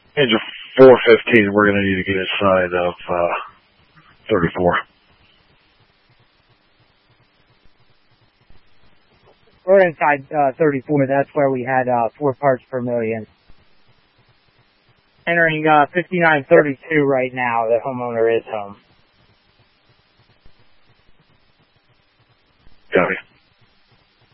Into 415, we're going to need to get inside of 34. We're inside 34. That's where we had 4 parts per million. Entering 5932 right now. The homeowner is home. Got it.